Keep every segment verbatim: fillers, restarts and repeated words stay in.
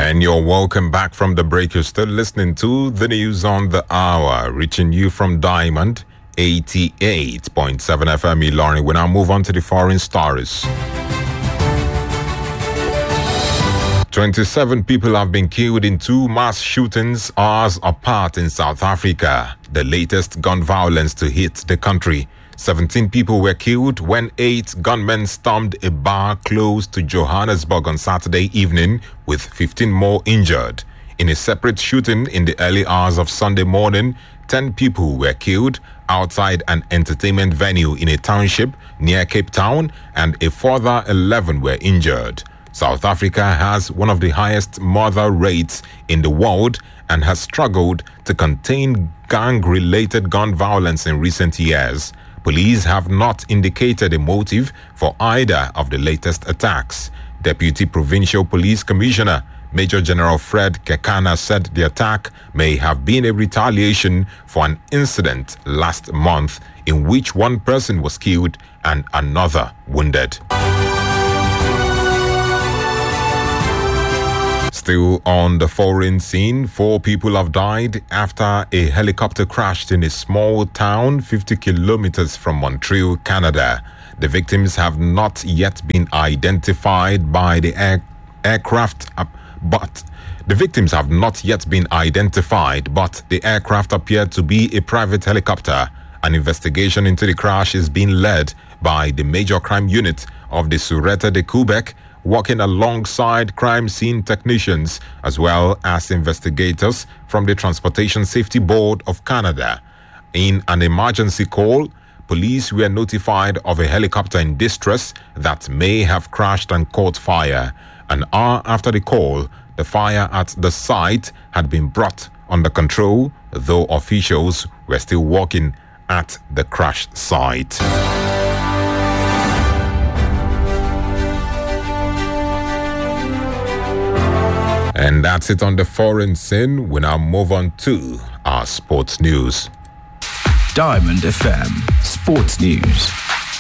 And you're welcome back from the break. You're still listening to the news on the hour, reaching you from Diamond eighty-eight point seven F M Ilorin. We now move on to the foreign stories. twenty-seven people have been killed in two mass shootings hours apart in South Africa, the latest gun violence to hit the country. seventeen people were killed when eight gunmen stormed a bar close to Johannesburg on Saturday evening, with fifteen more injured. In a separate shooting in the early hours of Sunday morning, ten people were killed outside an entertainment venue in a township near Cape Town, and a further eleven were injured. South Africa has one of the highest murder rates in the world and has struggled to contain gang-related gun violence in recent years. Police have not indicated a motive for either of the latest attacks. Deputy Provincial Police Commissioner Major General Fred Kekana said the attack may have been a retaliation for an incident last month in which one person was killed and another wounded. Still on the foreign scene, four people have died after a helicopter crashed in a small town fifty kilometers from Montreal, Canada. The victims have not yet been identified by the air, aircraft, uh, but the victims have not yet been identified, but the aircraft appeared to be a private helicopter. An investigation into the crash is being led by the Major Crime Unit of the Sûreté de Québec, working alongside crime scene technicians as well as investigators from the Transportation Safety Board of Canada. In an emergency call, police were notified of a helicopter in distress that may have crashed and caught fire. An hour after the call, the fire at the site had been brought under control, though officials were still working at the crash site. And that's it on the foreign scene. We now move on to our sports news. Diamond F M Sports News.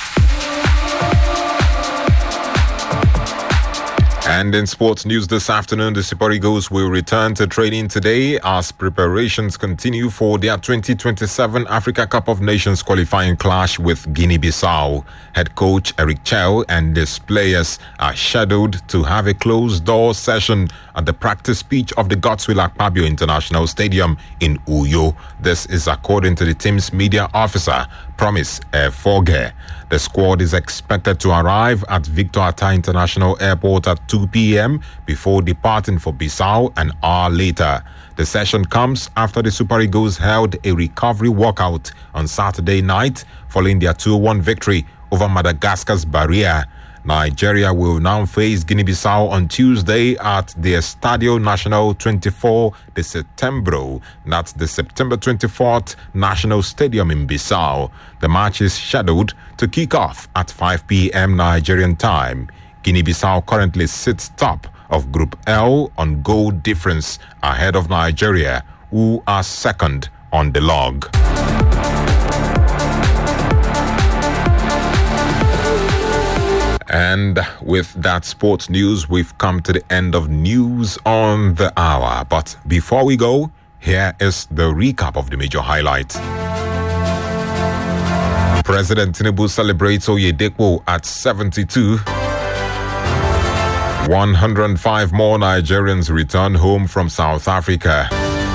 And in sports news this afternoon, the Super Eagles will return to training today as preparations continue for their twenty twenty-seven Africa Cup of Nations qualifying clash with Guinea-Bissau. Head coach Eric Chell and his players are scheduled to have a closed-door session at the practice pitch of the Godswill Akpabio International Stadium in Uyo. This is according to the team's media officer, Promise Efoge. The squad is expected to arrive at Victor Atta International Airport at two p.m. before departing for Bissau an hour later. The session comes after the Super Eagles held a recovery walkout on Saturday night following their two one victory over Madagascar's Bahia. Nigeria will now face Guinea-Bissau on Tuesday at the Estadio Nacional twenty-four de Setembro. That's the September twenty-fourth National Stadium in Bissau. The match is scheduled to kick off at five p.m. Nigerian time. Guinea-Bissau currently sits top of Group L on goal difference ahead of Nigeria, who are second on the log. And with that sports news, we've come to the end of news on the hour. But before we go, here is the recap of the major highlights. President Tinubu celebrates Oyedepo at seventy-two. one hundred five more Nigerians return home from South Africa.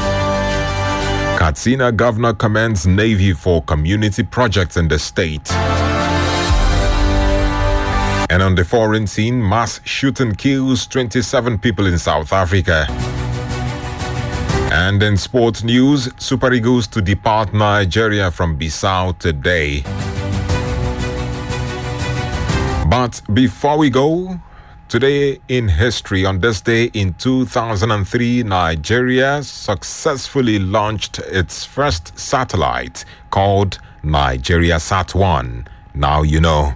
Katsina governor commends Navy for community projects in the state. And on the foreign scene, mass shooting kills twenty-seven people in South Africa. And in sports news, Super Eagles to depart Nigeria from Bissau today. But before we go, today in history, on this day in two thousand three, Nigeria successfully launched its first satellite called Nigeria Sat one. Now you know.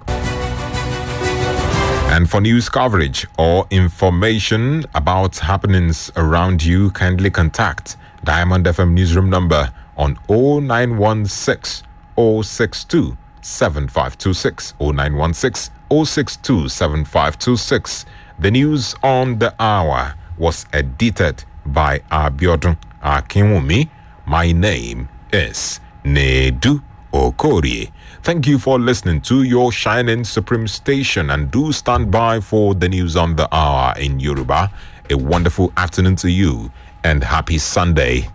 And for news coverage or information about happenings around you, kindly contact Diamond F M newsroom number on oh nine one six, oh six two, seven five two six, oh nine one six, oh six two, seven five two six. The news on the hour was edited by Abiodun Akinwumi. My name is Nedu Okorie. Thank you for listening to your shining supreme station, and do stand by for the news on the hour in Yoruba. A wonderful afternoon to you and happy Sunday.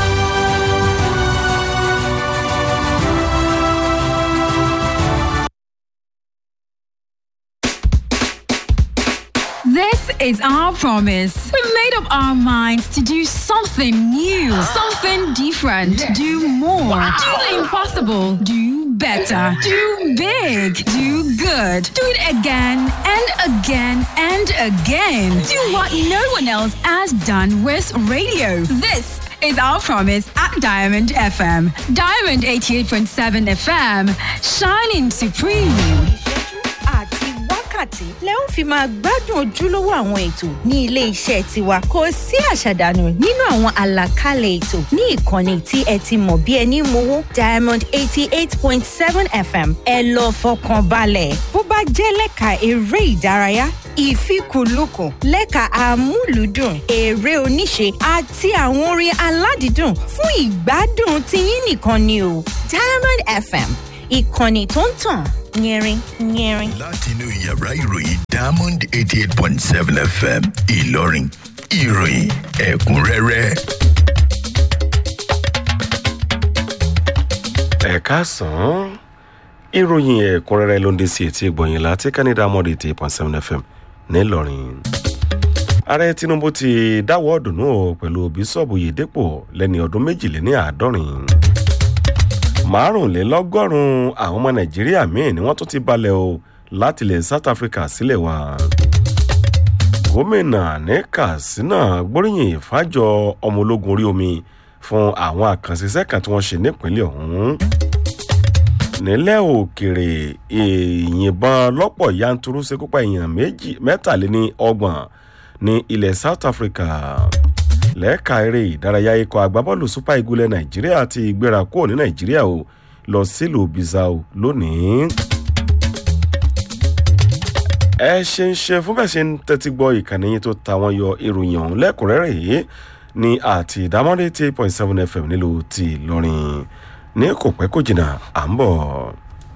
This is our promise. We've made up our minds to do something new, something different, yes. do more, wow. do the impossible, do better, do big, do good, do it again and again and again. Do what no one else has done with radio. This is our promise at Diamond F M. Diamond eighty-eight point seven F M, shining supreme. lẹ́ ó fi máa gbádùn ojúlówó àwọn ètò ní ilé iṣẹ́ tiwa. Kò sí àṣàdànù nínú àwọn àlàkalẹ̀ ètò ní ìkànnì tí ẹ ti mọ̀ bí ẹni mowó Diamond eighty-eight point seven F M. Ẹ lọ fọkàn balẹ̀. Bó bá jẹ́ lẹ́ka eré ìdárayá, ìfikùnlukùn, lẹ́ka amúlùúdùn, eré oníṣe àti àwọn orin aládìídùn fún ìgbádùn tiyín nìkan ni o. Diamond F M, ìkànnì tó ń tàn yẹrin yẹrin. Látinú yàrá ìròyìn Diamond eighty-eight point seven F M Ìlọrin, ìròyìn ẹ̀kúnrẹ́rẹ́. Ẹ káàsán, ìròyìn ẹ̀kúnrẹ́rẹ́ ló ń dé sí etí ìgbọ̀nyìn láti kánní Diamond eighty-eight point seven F M nílọrin. Ààrẹ Tinubu ti dáwọ́ dùnú pẹ̀lú Bíṣọ̀bù Yèdépò lẹ́ni ọdún méjìléní àádọ́rin. Márùnlélọ́gọ́rùn-ún àwọn ọmọ Nàìjíríà míì ni wọ́n tún ti balẹ̀ o láti ilẹ̀ South Africa sílẹ̀ wá. Gómìnà ní Katsina gbóríyìn fájọ ọmọ ológun orí omi fún àwọn àkànṣiṣẹ́ kan tí wọ́n ṣe nípínlẹ̀ ọ̀hún. Nílẹ̀ òkèrè, ìyìnbọn lọ́pọ̀ yanturu ṣekú pa èèyàn mẹ́tàléní ọgbọ̀n ní ilẹ̀ South Africa. Lẹ́ka eré ìdárayá ikọ̀ agbábọ́ọ̀lù Super Eagles Nàìjíríà ti gbéra kúrò ní Nàìjíríà o lọ sílùú Bissau lónìí. Ẹ ṣe ń ṣe fún bẹ́ẹ̀ ṣe ń tẹ́tí gbọ́ ìkànnì yín tó ta wọ́n yọ ìròyìn ọ̀hún lẹ́kùnrẹ́rẹ́ yìí ní àti Diamond eighty-eight point seven F M nílùú ti Ìlọrin. Ní kò pẹ́ kò jìnnà à ń bọ̀.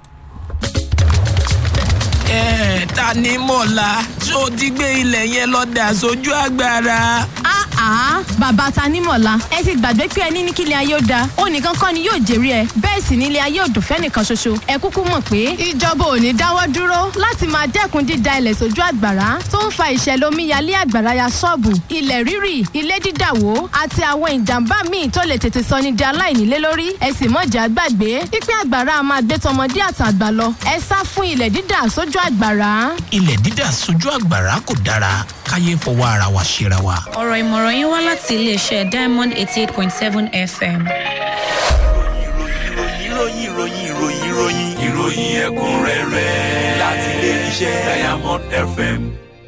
ẹ ta ni mọ̀lá tó ti gbé ilẹ̀ yẹn lọ dà sójú agbára. Ah, bàbá Tanímọ̀lá, ẹ ti gbàgbé pé ẹni ní kílẹ̀ ayé ó da, ó nìkan kọ́ ni yóò jèrè ẹ, bẹ́ẹ̀ sì nílé ayé ò dùn fẹ́nìkan ṣoṣo. Ẹ kúkú mọ̀ pé ìjọba ò ní dáwọ́ dúró láti máa dẹ́kun dídá ilẹ̀ sójú àgbàrá tó ń fa ìṣẹ̀lẹ̀ omíyalé àgbàrá ya ṣọ́ọ̀bù, ilẹ̀ rírì, ilé dídàwó àti àwọn ìjàmbá míì tó lè tètè sọ ní di aláìnílé lórí. Ẹ sì mọ̀jà gbàgbé pípẹ́ àgbàrá máa gbé tọmọdé àtàgbà lọ. Ẹ sá fún ilẹ̀ dídà sójú àgbàrá. Ilẹ̀ dídà sójú àgbàrá kò dára, káyé fọwọ́ ara wa ṣera wa. Ọ̀rọ̀ ìmọ̀ràn yín wá láti iléeṣẹ́ Diamond eighty-eight point seven F M. ìròyìn ìròyìn ìròyìn ìròyìn ìròyìn ìròyìn ẹ̀kúnrẹ́rẹ́ láti iléeṣẹ́ Diamond F M.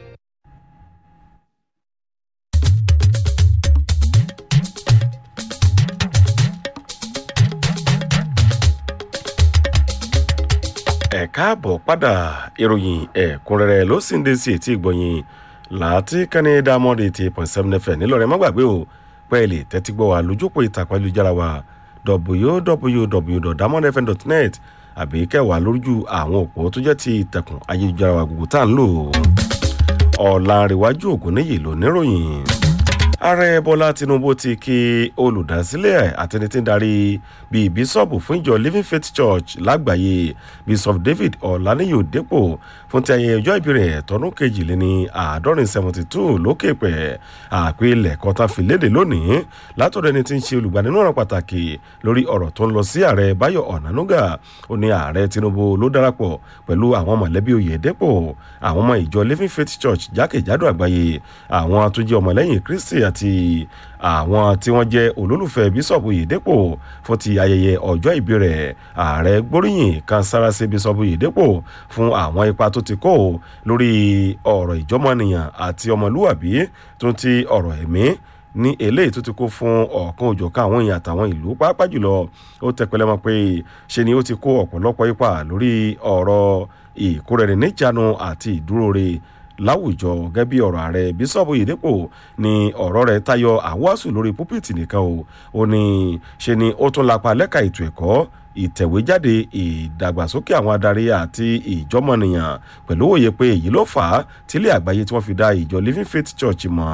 Ẹ káàbọ̀ padà, ìròyìn ẹ̀kúnrẹ́rẹ́ ló sì ń dé sí etí ìgbọ̀nyìn láti kánní Diamond eighty-eight point seven F M nílọrin. Má gbàgbé o pé ẹ lè tẹ́tí gbọ́ wa lójúpọ̀ ìtàkùn ayélujára wa w w w dot diamond f m dot net àbí kẹwàá lójú àwọn òpó tó jẹ́ ti ìtàkùn ayélujára wa gbogbo tá à ń lò. Ọ̀làǹrẹ̀wájú Ògúnníyì ló níròyìn. Ààrẹ Bọ́lá Tinubu ti kí olùdásílẹ̀ àtẹnití darí bíi bíṣọ̀bù fún ìjọ Living Faith Church lágbàáyé Bishop David Ọláníyì Òdépò fún ti ayẹyẹ ọjọ́ ìbí rẹ̀ tọdún kejìléní àádọ́rin seventy two lókè pẹ̀. Àpilẹ̀kọ tá fi léde lónìí látọ̀dọ̀ ẹni tí ń ṣe olùgbaninímọ̀ràn pàtàkì lórí ọ̀rọ̀ tó ń lọ sí ààrẹ Báyọ̀ Ọ̀nànúgà. Ó ní ààrẹ Tinubu ló darapọ̀ pẹ̀lú àwọn mọ̀lẹ́bí Oyèdépò, àwọn ọmọ ìjọ Living Faith Church jákèjádò àgbáyé, àwọn tó jẹ́ ọmọlẹ́yìn Kristi àti àwọn tí wọ́n jẹ́ olólùfẹ́ bíṣọ̀bù Oyèdépò fún ti ayẹyẹ ọjọ́ ìbí rẹ̀. Ààrẹ gbóríyìn kan sára sí bíṣọ̀bù Oyèdépò fún àwọn ipa tó ti kó lórí ọ̀rọ̀ ìjọmọnìyàn àti ọmọlúwàbí tó ti ọ̀rọ̀ ẹ̀mí ní eléyìí tó ti kó fún ọ̀kan òjọ̀kan àwọn èèyàn àtàwọn ìlú pàápàá jùlọ. Ó tẹpẹlẹ mọ́ pé ṣe ni ó ti kó ọ̀pọ̀lọpọ̀ ipa lórí ọ̀rọ̀ ìkórẹ̀rẹ̀ níjànú àti ìdúróore láwùjọ gẹ́gẹ́ bí ọ̀rọ̀ ààrẹ bíṣọ́ọ̀bù Oyèdépò ní ọ̀rọ̀ rẹ̀ tayọ àwọ̀sùn lórí púpìtì nìkan o ó ní ṣe ni ó tún lapa lẹ́ka ètò ẹ̀kọ́ ìtẹ̀wéjáde ìdàgbàsókè àwọn adarí àti ìjọmọ̀nìyàn pẹ̀lú òye pé èyí ló fà á tílé àgbáyé tí wọ́n fi dá ìjọ Living Faith Church mọ̀.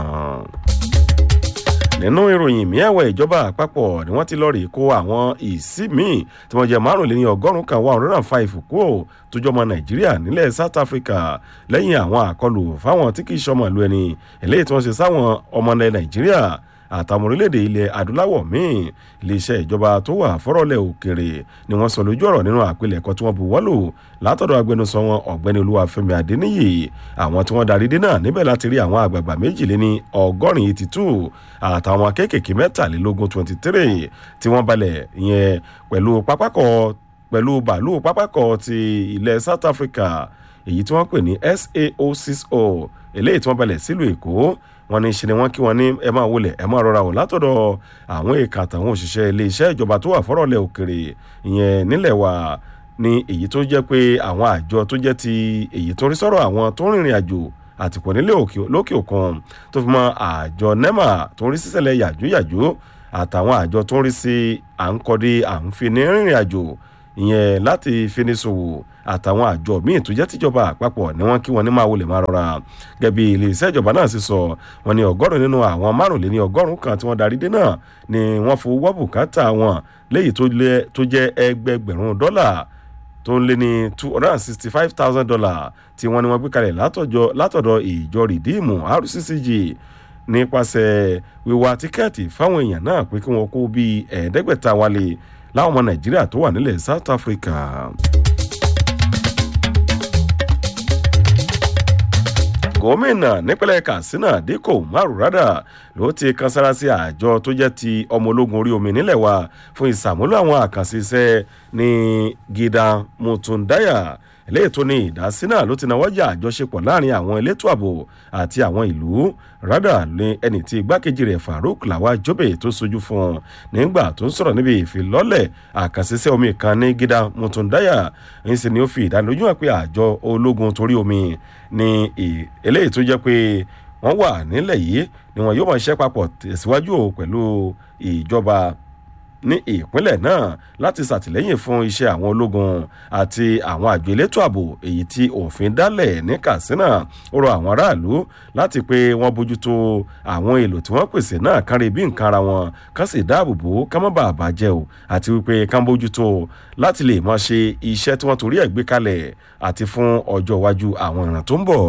nínú ìròyìn míì ẹ̀wẹ̀ ìjọba àpapọ̀ ni wọ́n ti lọ rí kó àwọn ìsí míì tí wọ́n jẹ́ márùnléní ọgọ́rùn-ún kan one hundred and five kú ò tó jọmọ Nàìjíríà nílẹ̀ South Africa lẹ́yìn àwọn àkọlù fáwọn tí kì í ṣọmọ ìlú ẹni eléyìí tí wọ́n ṣe sáwọn ọmọ ilẹ̀ Nàìjíríà àtàwọn orílẹ̀-èdè ilẹ̀ adúláwọ̀ míì iléeṣẹ́ ìjọba tó wà fọ́rọ̀lẹ̀ òkèrè ni wọ́n sọ lójú ọ̀rọ̀ nínú àpilẹ̀kọ tí wọ́n bu wọ́lò látọ̀dọ̀ agbẹnusọ wọn ọ̀gbẹ́ni Olúwafẹ́mi Adéníyì àwọn tí wọ́n darí dé náà níbẹ̀ láti rí àwọn àgbààgbà méjìléní ọgọ́rin eighty two àtàwọn kéékèèké mẹ́tàlélógún twenty three tí wọ́n balẹ̀ ìyẹn pẹ̀lú pápákọ̀ pẹ̀lú bàálù pápákọ̀ ti ilẹ̀ South Africa èyí tí wọ́n pè ní S A O six O eléyìí tí wọ́n balẹ̀ sílùú Èkó wọ́n ní ṣe ni wọ́n kí wọ́n ní ẹ máa wọlé ẹ máa rọra wò látọ̀dọ̀ àwọn èèkà àtàwọn òṣìṣẹ́ iléeṣẹ́ ìjọba tó wà fọ́rọ̀lẹ̀ òkèrè ìyẹn nílẹ̀ wa ní èyí tó jẹ́ pé àwọn àjọ tó jẹ́ ti èyí tó ń rí sọ̀rọ̀ àwọn tó ń rìnrìn àjò àtìpọ̀ nílé lókè òkun tó fi mọ́ àjọ NEMA tó ń rí sísẹ̀lẹ̀ yàjóyàjó àtàwọn àjọ tó ń rí sí à ń kọ́dé à ń fi ní rìnrìn àjò ìyẹn láti finisòwò àtàwọn àjọ míì tó jẹ́ tìjọba àpapọ̀ ni wọ́n kí wọ́n ní máa wọlé máa rọra gẹ́gẹ́ bí iléeṣẹ́ ìjọba náà sì sọ wọ́n ní ọgọ́rùn nínú àwọn márùnléní ọgọ́rùn kan tí wọ́n darí dé náà ni wọ́n fowó wọ́ bùkátà wọn léyìí tó jẹ́ ẹgbẹgbẹ̀rún dọ́là tó ń lé ní two hundred and sixty five thousand dollars tí wọ́n ní wọ́n gbé kalẹ̀ látọ̀dọ̀ ìjọ rìdíìmù R C C G nípasẹ̀ wíwá tíkẹ́ẹ̀tì fáwọn èèyàn náà pé kí wọ́n kó bíi ẹ̀ẹ́dẹ́gbẹ̀ta wálé láwọn ọmọ Nàìjíríà tó wà nílẹ̀ South Africa. gómìnà nípínlẹ̀ Katsina Dikko Umaru Rada ló ti kan sára sí àjọ tó jẹ́ ti ọmọ ológun orí omi nílẹ̀ wa fún ìsàmúlò àwọn àkànṣe iṣẹ́ ní Gidan Mutundaya eléyìí tó ní ìdásí náà ló ti náwó jà àjọṣepọ̀ láàrin àwọn elétò ààbò àti àwọn ìlú. Rada ní ẹni tí igbákejì rẹ̀ Farouk Lawal Jobe tó sojú fún un nígbà tó ń sọ̀rọ̀ níbi ìfilọ́lẹ̀ àkànṣiṣẹ́ omi kan ní Gidan Mutundaya ń sì ni ó fi ìdánilójú hàn pé àjọ ológun torí omi ní eléyìí tó jẹ́ pé wọ́n wà nílẹ̀ yìí ni wọn yóò máa ṣiṣẹ́ papọ̀ tẹ̀síwájú pẹ̀lú ìjọba ní ìpínlẹ̀ náà láti ṣàtìlẹ́yìn fún iṣẹ́ àwọn ológun àti àwọn àjọ elétò ààbò èyí tí òfin dálẹ̀ ní Katsina ó rọ àwọn aráàlú láti pé wọ́n bójútó àwọn èlò tí wọ́n pèsè náà kárí bí nǹkan ara wọn ká sì dáàbò bò ká má bàa bàjẹ́ o àti wípé ká ń bójútó láti lè máa ṣe iṣẹ́ tí wọ́n torí ẹ̀ gbé kalẹ̀ àti fún ọjọ́ iwájú àwọn ìran tó ń bọ̀.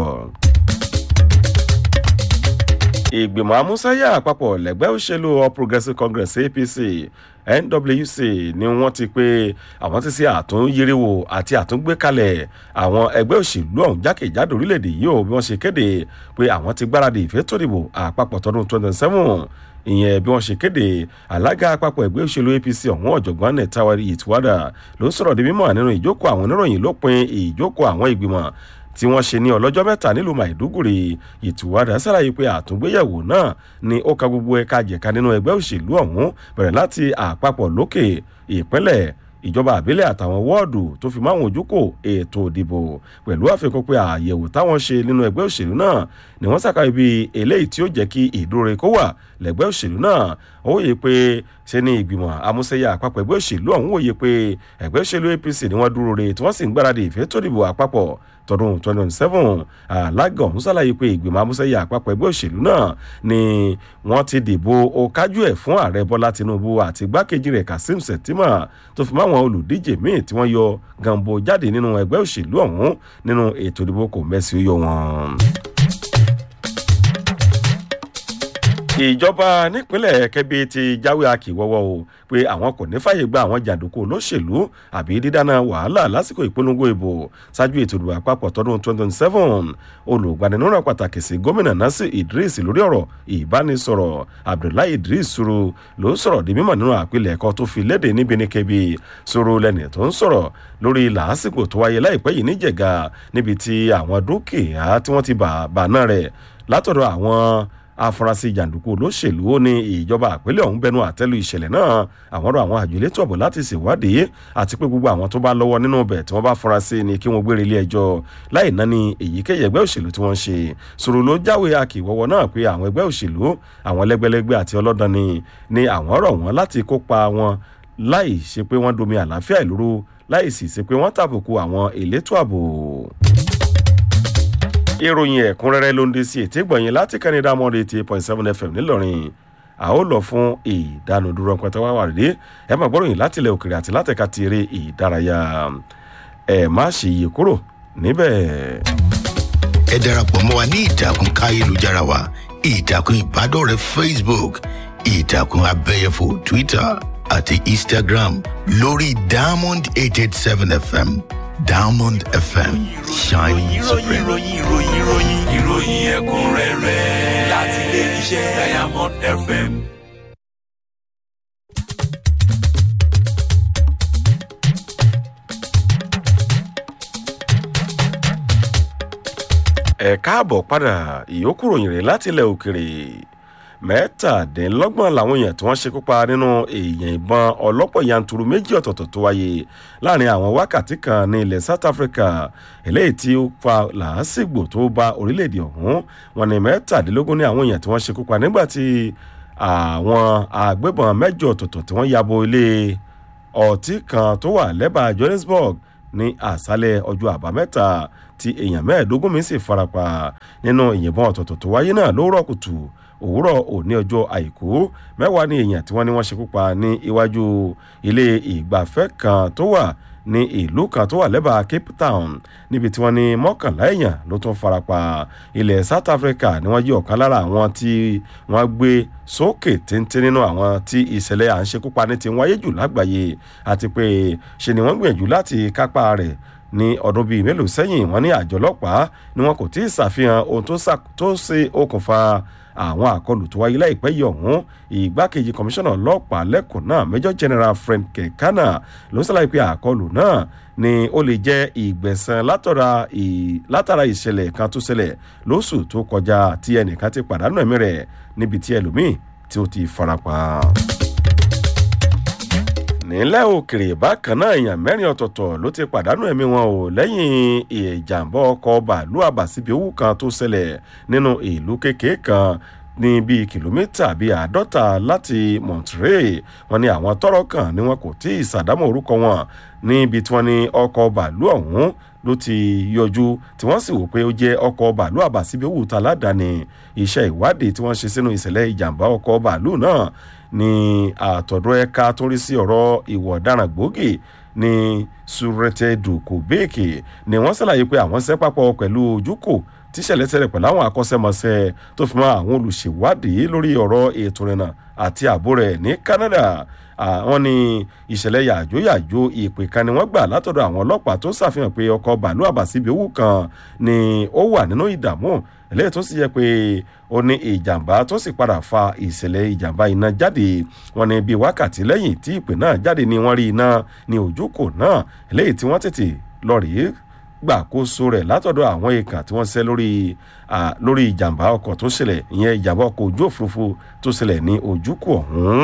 ìgbìmọ̀ amúsáyà àpapọ̀ lẹ́gbẹ́ òṣèlú All Progressives Congress A P C N W C ni wọ́n ti pé àwọn ti ṣe àtúnyẹ̀wò àti àtúngbékalẹ̀ àwọn ẹgbẹ́ òṣèlú ọ̀hún jákèjádò orílẹ̀-èdè yìí ò bí wọ́n ṣe kéde pé àwọn ti gbáradì ìfẹ́tò ìdìbò àpapọ̀ tọdún twenty twenty seven ìyẹn bí wọ́n ṣe kéde alága àpapọ̀ ẹgbẹ́ òṣèlú A P C ọ̀hún ọ̀jọ̀gbọ́n Netawe Itwada ló sọ̀rọ̀ di mímọ̀ nínú ìjókòó àwọn oníròyìn lópin ìjókòó àwọn ìgbìmọ̀ tí wọ́n ṣe ní ọlọ́jọ́ mẹ́ta nílùú Maiduguri. Ìtúwádà ṣàlàyé pé àtúngbéyẹ̀wò náà ni ó ka gbogbo ẹ̀ka jẹ̀ka nínú ẹgbẹ́ òṣèlú ọ̀hún bẹ̀rẹ̀ láti àpapọ̀ lókè ìpínlẹ̀ ìjọba àbílẹ̀ àtàwọn wọ́ọ̀dù tó fi máwọn ojúkò ètò ìdìbò pẹ̀lú àfikún pé àyẹ̀wò táwọn ṣe nínú ẹgbẹ́ òṣèlú náà ni wọ́n ṣàkàwé bí eléyìí tí ó jẹ́ kí ìdúró kó wà lẹ́gbẹ́ òṣèlú náà ó wòye pé ṣe ní ìgbìmọ̀ amúṣẹ́yà àpapọ̀ ẹgbẹ́ òṣèlú ọ̀hún wòye pé ẹgbẹ́ òṣèlú A P C ni wọ́n dúró re tí wọ́n sì ń gbáradì ìfẹ́tò ìdìbò àpapọ̀ tọdún twenty twenty seven alága ọ̀hún ṣàlàyé pé ìgbìmọ̀ amúṣẹ́yà àpapọ̀ ẹgbẹ́ òṣèlú náà ni wọ́n ti dìbò ó kájú ẹ̀ fún ààrẹ Bọ́lá Tinubu àti igbákejì rẹ̀ Kasim Shettima tó fi máwọn olùdíje míì tí wọ́n yọ gànbó jáde nínú ẹgbẹ́ òṣèlú ọ̀hún nínú ètò ìdìbò kò mẹ́sì ó yọ wọn. ìjọba nípínlẹ̀ Kebbi ti jáwé akíwọ́wọ́ o pé àwọn kò ní fàyè gba àwọn jàǹdùkú olóṣèlú àbí dídáná wàhálà lásìkò ìpolongo ìbò ṣáájú ètò ìdìbò àpapọ̀ tọdún twenty twenty seven. olùgbaninímọ̀ràn pàtàkì sí gómìnà Nasir Idris lórí ọ̀rọ̀ ìbánisọ̀rọ̀ Abdullahi Idris Suru ló sọ̀rọ̀ di mímọ̀ nínú àpilẹ̀kọ tó fi léde níbi ní Kebbi. Suru lẹ́ni tó ń sọ̀rọ̀ lórí làásìgbò tó wáyé láìpẹ́ yìí níjẹ̀gà níbi tí àwọn dúkìá tí wọ́n ti bà bà náà rẹ̀ látọ̀dọ̀ àwọn afurasí jàǹdùkú olóṣèlú ó ní ìjọba àpínlẹ̀ ọ̀hún bẹnu àtẹ́lu ìṣẹ̀lẹ̀ náà àwọn ọ̀rọ̀ àwọn àjò elétò ààbò láti ṣèwádìí àti pé gbogbo àwọn tó bá lọ́wọ́ nínú ibẹ̀ tí wọ́n bá fura sí ni kí wọ́n gbére ilé ẹjọ́ láì náni èyíkéyìí ẹgbẹ́ òṣèlú tí wọ́n ń ṣe sọ̀rọ̀ ló jáwé akíwọ́wọ́ náà pé àwọn ẹgbẹ́ òṣèlú àwọn lẹ́gbẹ́lẹ́gbẹ́ àti ọlọ́dàn ni ni àwọn ọ̀rọ̀ wọn láti kópa wọn láì ṣe pé wọ́n domi àlàáfíà ìlú láì sì ṣe pé wọ́n tàbùkù àwọn elétò ààbò. ìròyìn ẹ̀kúnrẹ́rẹ́ ló ń dé sí ètí gbọ̀nyìn láti Canada Monday eighty eight point seven F M nílọrin a ó lọ fún ìdánudúró pẹ̀tẹ́ wá wà rí ẹ máa gbọ́ròyìn láti ilẹ̀ òkèrè àti látẹ̀ka ti eré ìdárayá ẹ má ṣe yí kúrò níbẹ̀. ẹ darapọ̀ mọ́ wa ní ìtàkùn káyélujára wa ìtàkùn ìbádọ́rẹ̀ẹ́ Facebook ìtàkùn abẹ́yẹfò Twitter àti Instagram lórí Diamond eight eight seven F M Diamond F M shining supreme. ìròyìn ìròyìn ìròyìn ìròyìn ẹ̀kúnrẹ́rẹ́ láti ilé iṣẹ́ Diamond F M. ẹ káàbọ̀ padà ìyókù ròyìn rẹ̀ láti ilẹ̀ òkèrè mẹ́tàdínlọ́gbọ̀n làwọn èèyàn tí wọ́n ṣekú pa nínú èèyàn ìbọn ọlọ́pọ̀ yanturu méjì ọ̀tọ̀ọ̀tọ̀ tó wáyé láàrin àwọn wákàtí kan ní ilẹ̀ South Africa eléyìí tí ó fa làásìgbò tó bá orílẹ̀-èdè ọ̀hún wọn ní mẹ́tàdínlógún ní àwọn èèyàn tí wọ́n ṣekú pa nígbà tí àwọn agbébọn mẹ́jọ ọ̀tọ̀ọ̀tọ̀ tí wọ́n yabo ilé ọtí kan tó wà lẹ́bàá Johannesburg ní àṣálẹ́ ọjọ́ àbámẹ́ta tí èèyàn mẹ́ẹ̀ẹ́dógún mi sì farapa nínú ìyìnbọn ọ̀tọ̀ọ̀tọ̀ tó wáyé náà lówùrọ̀ kùtù òwúrọ̀ òní ọjọ́ àìkú mẹ́wàá ní èèyàn tí wọ́n ní wọ́n ṣekú pa ní iwájú ilé ìgbafẹ́ kan tó wà ní ìlú kan tó wà lẹ́bàá Cape Town níbi tí wọ́n ní mọ́kànlá èèyàn ló tún farapa ilẹ̀ South Africa ni wọ́n jí ọ̀kan lára àwọn tí wọ́n gbé sókè téńté nínú àwọn tí ìṣẹ̀lẹ̀ à ń ṣekú pa ní ti wáyé jù lágbàáyé àti pé ṣe ni wọ́n gbìyànjú láti kápá rẹ̀ ní ọdún bíi mélòó sẹ́yìn wọ́n ní àjọ ọlọ́pàá ni wọn kò tí ì ṣàfihàn ohun tó ṣe okùnfà àwọn àkọlù tó wáyé láìpẹ́ yìí ọ̀hún ìgbákejì kọmíṣánná ọlọ́pàá lẹ́kùn náà Major General Frank Kekana ló ṣàlàyé pé àkọlù náà ni ó lè jẹ́ ìgbẹ̀san látara ìṣẹ̀lẹ̀ kan tó ṣẹlẹ̀ lóṣù tó kọjá tí ẹnìkan ti pàdánù ẹ̀mí rẹ̀ níbi tí ẹlòmíì tí ó ti farapa. nílẹ̀ òkèrè bákan náà èèyàn mẹ́rin ọ̀tọ̀ọ̀tọ̀ ló ti pàdánù ẹ̀mí wọn o lẹ́yìn ìjàmbá ọkọ̀ bàálù àbàsíbi owó kan tó ṣẹlẹ̀ nínú ìlú kékeré kan ní bíi kìlómítà bíi àádọ́ta láti Monterey wọ́n ní àwọn tọ́rọ̀ kàn ni wọn kò tí ì ṣàdámọ̀ orúkọ wọn níbi tí wọ́n ní ọkọ̀ bàálù ọ̀hún ló ti yọjú tí wọ́n sì wò pé ó jẹ́ ọkọ̀ bàálù àbàsíbi owó ta aládàáni iṣẹ́ ìwádìí tí wọ́n ṣe sínú ìṣẹ̀lẹ̀ ìjàmbá ọkọ̀ bàálù náà ní àtọ̀dọ̀ ẹ̀ka tó rí sí ọ̀rọ̀ ìwà ọ̀daràn gbòógì ní Surete Dukubeki ni wọ́n ṣàlàyé pé àwọn ṣẹ́ papọ̀ pẹ̀lú ojúkò tíṣẹ̀lẹ̀ ṣẹlẹ̀ pẹ̀lú àwọn akọ́ṣẹ́mọṣẹ́ tó fi mọ́ àwọn olùṣèwádìí lórí ọ̀rọ̀ ètò ìrìnnà àti ààbò rẹ̀ ní Canada àwọn ní ìṣẹ̀lẹ̀ yàjóyàjó ìpè kan ni wọ́n gbà látọ̀dọ̀ àwọn ọlọ́pàá tó ṣàfihàn pé ọkọ̀ bàálù àbàsíbi owó kan ni ó wà nínú ìdààmú eléyìí tó sì yẹ pé ó ní ìjàmbá tó sì padà fa ìṣẹ̀lẹ̀ ìjàmbá iná jáde wọ́n ní bíi wákàtí lẹ́yìn tí ìpè náà jáde ni wọ́n rí iná ní ojúkò náà eléyìí tí wọ́n tètè lọ rèé gbàkóso rẹ̀ látọ̀dọ̀ àwọn èèkàn tí wọ́n ṣẹ́ lórí lórí ìjàmbá ọkọ̀ tó ṣẹlẹ̀ ìyẹn ìjàmbá ọkọ̀ ojú òfurufú tó ṣẹlẹ̀ ní ojúkò ọ̀hún.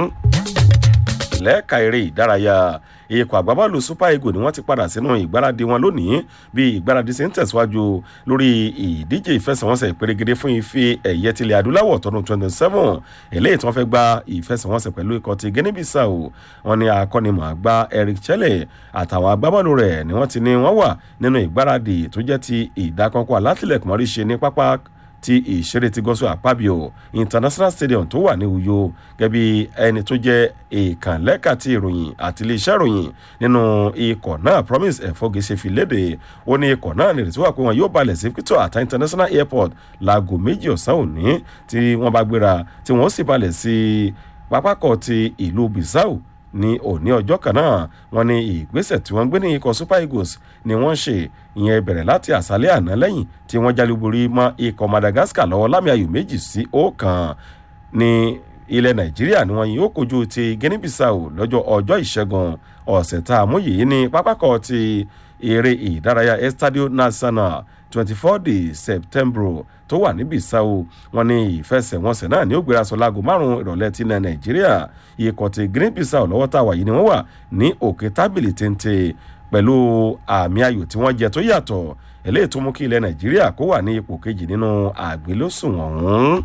lẹ́ẹ̀ka eré ìdárayá ikọ̀ àgbábọ́ọ̀lù Super Eagles ni wọ́n ti padà sínú ìgbáradì wọn lónìí bí ìgbáradì ṣe ń tẹ̀síwájú lórí ìdíje ìfẹsẹ̀wọnsẹ̀ ìpèrègede fún ife ẹ̀yẹ tilẹ̀ adúláwọ̀ tọdún twenty seven eléyìí tí wọ́n fẹ́ gba ìfẹsẹ̀wọnsẹ̀ pẹ̀lú ikọ̀ ti Guinea Bissau wọn ni akọ́nimọ̀ọ́gbá Eric Chelle àtàwọn agbábọ́ọ̀lù rẹ̀ ni wọ́n ti ní wọ́n wà nínú ìgbáradì tó jẹ́ ti ìdákọ́kọ́ alátìlẹ̀kùnmọ́rí ṣe ní pápá ti ìṣeré ti gọ́sọ̀ àpábíò International Stadium tó wà ní Uyo gẹ́bí ẹni tó jẹ́ ìkànlẹ́ka ti ìròyìn àti iléeṣẹ́ ìròyìn nínú ikọ̀ náà Promise Efoge ṣe fi léde ó ní ikọ̀ náà nírètí wà pé wọn yóò balẹ̀ sí Victor Ata International Airport láago méjì ọ̀sán òní tí wọ́n bá gbéra tí wọ́n sì balẹ̀ sí pápákọ̀ ti ìlú Bissau ní òní ọjọ́ kan náà wọ́n ní ìgbésẹ̀ tí wọ́n gbé ní ikọ̀ Super Eagles ni wọ́n ṣe ìyẹn bẹ̀rẹ̀ láti àṣálẹ́ àná lẹ́yìn tí wọ́n jálúborí mọ́ ikọ̀ Madagascar lọ́wọ́ lámì ayò méjì sí ọ̀kan ní ilẹ̀ Nàìjíríà ni wọ́n yóò kojú ti Guinea Bissau lọ́jọ́ ọjọ́ ìṣẹ́gun ọ̀sẹ̀ tá a mú yìí ní pápákọ̀ ti eré ìdárayá Estadio Nacional twenty four de september tó wà ní Bissau. Wọ́n ní ìfẹsẹ̀wọnsẹ̀ náà ní ó gbéra sọ láago márùn-ún ìrọ̀lẹ́ tí ilẹ̀ Nàìjíríà. Ikọ̀ ti Guinea Bissau lọ́wọ́ tá a wà yìí ni wọ́n wà ní òkè tábìlì téńté pẹ̀lú àmì ayò tí wọ́n jẹ tó yàtọ̀. Eléyìí tó mú kí ilẹ̀ Nàìjíríà kó wà ní ipò kejì nínú àgbélósùn ọ̀hún.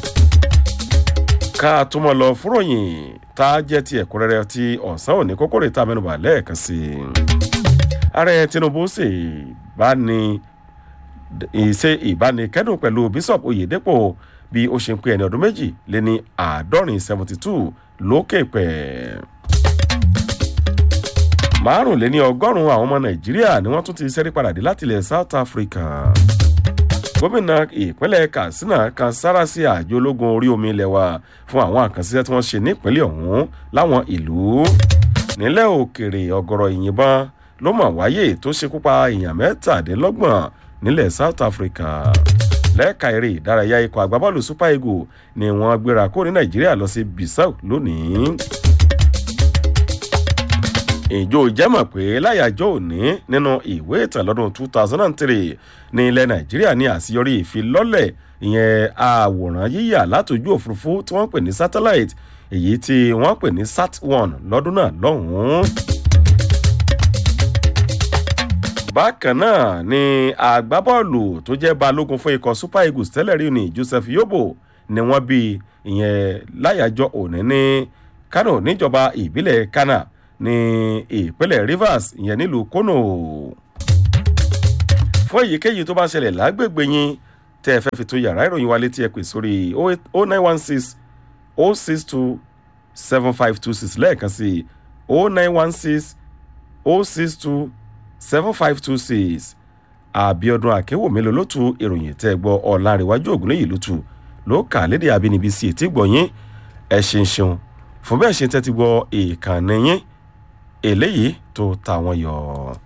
Ká tó mọ́ lọ fúròyìn tá a jẹ́ ti ẹ̀kúnrẹ́rẹ́ tí ọ̀sán òní kókó rè tá a mẹ́nubà lẹ́ẹ̀kan sí i. Ààrẹ Tinubu sì bá ní ìṣe ìbánikẹ́dùn pẹ̀lú Bishop Oyedepo bí ó ṣe ń pé ẹni ọdún méjì lé ní àádọ́rin seventy two lókè pẹ̀. Márùnléní ọgọ́rùn-ún àwọn ọmọ Nàìjíríà ni wọ́n tún ti ṣẹ́rí padà dé láti ilẹ̀ South Africa. Gómìnà ìpínlẹ̀ Katsina kan sára sí àjọ ológun orí omi ilẹ̀ wa fún àwọn àkànṣiṣẹ́ tí wọ́n ṣe nípínlẹ̀ ọ̀hún láwọn ìlú. Nílẹ̀ òkèrè ọ̀gọ̀rọ̀ ìyìnbọn ló mọ̀ wáyé tó ṣekú pa èèyàn mẹ́tàdínlọ́gbọ̀n nílẹ̀ South Africa. Lẹ́ka eré ìdárayá ikọ̀ agbábọ́ọ̀lù Super Eagles ni wọ́n gbéra kó ní Nàìjíríà lọ sí Bissau lónìí. Ìjọ jẹ́mọ̀ pé láyàjọ́ òní nínú ìwé ìtàn lọ́dún two thousand three ní ilẹ̀ Nàìjíríà ní àṣeyọrí ìfilọ́lẹ̀ ìyẹn àwòrán yíyà látojú òfurufú tí wọ́n pè ní satellite èyí tí wọ́n pè ní sat one lọ́dún náà lọ́hùn-ún. Bákan náà ni agbábọ́ọ̀lù tó jẹ́ balógun fún ikọ̀ Super Eagles tẹ́lẹ̀ rí ní Joseph Yobo ni wọ́n bí ìyẹn láyàjọ́ òní ní Kano níjọba ìbílẹ̀ Kana ní ìpínlẹ̀ Rivers ìyẹn nílùú Kano. Fún èyíkéyìí tó bá ṣẹlẹ̀ lágbègbè yín tẹ́ ẹ fẹ́ fi tó yàrá ìròyìn wa létí ẹ pè sórí oh nine one six oh six two seven five two six lẹ́ẹ̀kan sí oh nine one six oh six two seven five two six. Àbíọ́dún Akéwòmí ló tu ìròyìn tẹ́ gbọ́ Ọ̀làǹrẹ̀wájú Ògúnléyìí ló tu ló kà lédè abínibí sí etí gbọ̀nyín ẹ ṣeun ṣeun fún bẹ́ẹ̀ ṣe tẹ́tí gbọ́ ìkànnì yín eléyìí tó ta wọn yọ.